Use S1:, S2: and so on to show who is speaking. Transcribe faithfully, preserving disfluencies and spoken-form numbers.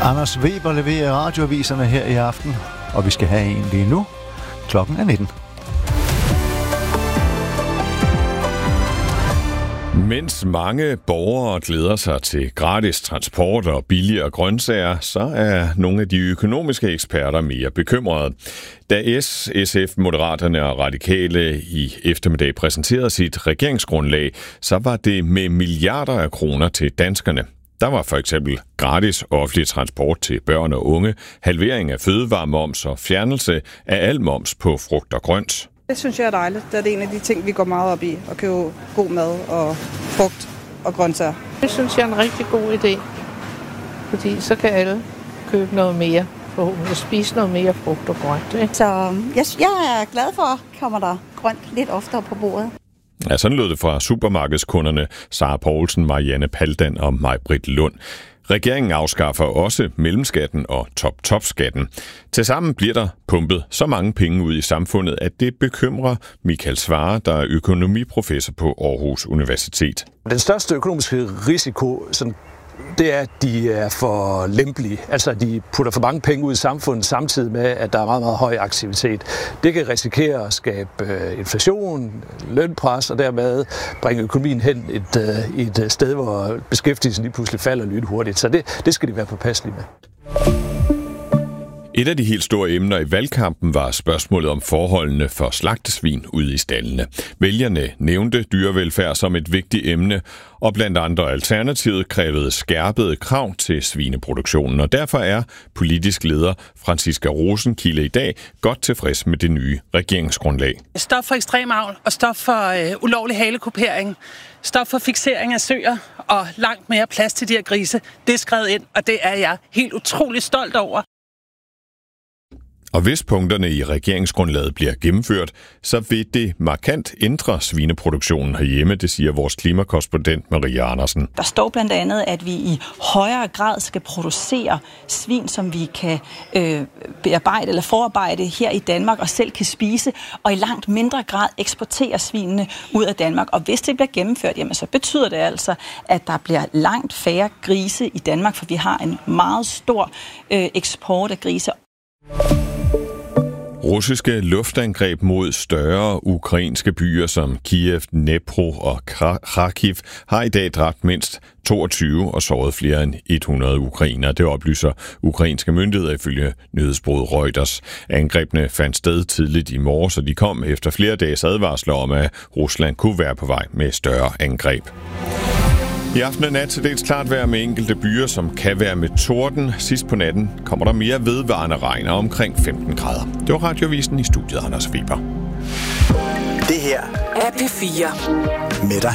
S1: Anders Weber leverer radioaviserne her i aften, og vi skal have en lige nu. Klokken er nitten.
S2: Mens mange borgere glæder sig til gratis transport og billigere grøntsager, så er nogle af de økonomiske eksperter mere bekymrede. Da S, S F, Moderaterne og Radikale i eftermiddag præsenterede sit regeringsgrundlag, så var det med milliarder af kroner til danskerne. Der var for eksempel gratis offentlig transport til børn og unge, halvering af fødevaremoms og fjernelse af al moms på frugt og grønt.
S3: Det synes jeg er dejligt. Det er det en af de ting, vi går meget op i, at købe god mad og frugt og grøntsager.
S4: Det synes jeg er en rigtig god idé, fordi så kan alle købe noget mere, forhåbentlig spise noget mere frugt og grønt. Ikke?
S5: Så jeg, jeg er glad for, at kommer der grønt lidt oftere på bordet.
S2: Ja, sådan lød det fra supermarkedskunderne Sara Poulsen, Marianne Paldan og Maj-Britt Lund. Regeringen afskaffer også mellemskatten og top-top-skatten. Tilsammen bliver der pumpet så mange penge ud i samfundet, at det bekymrer Michael Svarer, der er økonomiprofessor på Aarhus Universitet.
S6: Den største økonomiske risiko, sådan, det er, at de er for lempelige. Altså, at de putter for mange penge ud i samfundet, samtidig med, at der er meget, meget høj aktivitet. Det kan risikere at skabe inflation, lønpres, og dermed bringe økonomien hen et, et sted, hvor beskæftigelsen lige pludselig falder lynhurtigt. Så det, det skal de være påpasselige med.
S2: Et af de helt store emner i valgkampen var spørgsmålet om forholdene for slagtesvin ude i staldene. Vælgerne nævnte dyrevelfærd som et vigtigt emne, og blandt andre Alternativet krævede skærpede krav til svineproduktionen, og derfor er politisk leder Franciska Rosenkilde i dag godt tilfreds med det nye regeringsgrundlag.
S7: Stop for ekstrem avl og stop for øh, ulovlig halekupering. Stop for fiksering af søer og langt mere plads til de her grise. Det er skrevet ind, og det er jeg helt utrolig stolt over.
S2: Og hvis punkterne i regeringsgrundlaget bliver gennemført, så vil det markant ændre svineproduktionen herhjemme, det siger vores klimakorrespondent Maria Andersen.
S5: Der står blandt andet, at vi i højere grad skal producere svin, som vi kan øh, bearbejde eller forarbejde her i Danmark og selv kan spise, og i langt mindre grad eksportere svinene ud af Danmark. Og hvis det bliver gennemført, jamen, så betyder det altså, at der bliver langt færre grise i Danmark, for vi har en meget stor øh, eksport af grise.
S2: Russiske luftangreb mod større ukrainske byer som Kiev, Dnepro og Kharkiv har i dag dræbt mindst toogtyve og såret flere end hundrede ukrainere. Det oplyser ukrainske myndigheder ifølge nyhedsbureauet Reuters. Angrebene fandt sted tidligt i morges, og de kom efter flere dages advarsler om, at Rusland kunne være på vej med større angreb. I aften og nat til dels klart vejr med enkelte byer, som kan være med torden. Sidst på natten kommer der mere vedvarende regn og omkring femten grader. Det var Radioavisen, i studiet Anders Weber.
S8: Det her er P fire med dig.